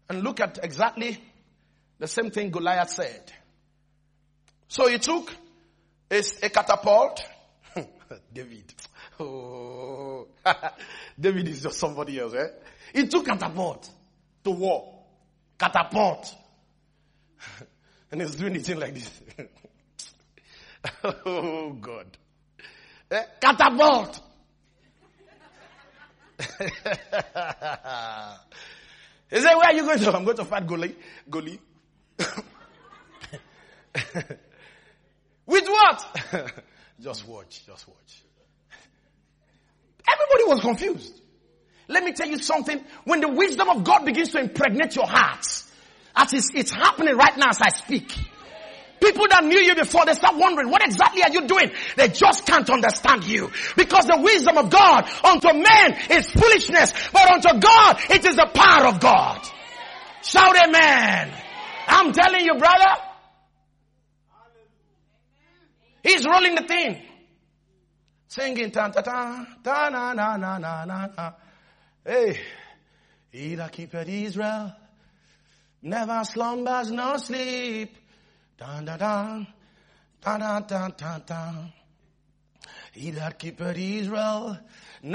And look at exactly the same thing Goliath said. So he took a catapult. David. Oh, David is just somebody else, eh? He took catapult to war. Catapult. And he's doing it thing like this. Oh, God. Catapult. He said, where are you going to? I'm going to fight Goliath. With what? Just watch. Everybody was confused. Let me tell you something. When the wisdom of God begins to impregnate your hearts, as it's happening right now as I speak, people that knew you before, they start wondering, what exactly are you doing? They just can't understand you. Because the wisdom of God unto men is foolishness, but unto God it is the power of God. Shout amen. I'm telling you, brother. He's rolling the thing. Singing ta ta ta ta na na na na na. Hey, he that keepeth Israel never slumbers nor sleep. Dun dun dun dun dun dun dun dun. He that keepeth Israel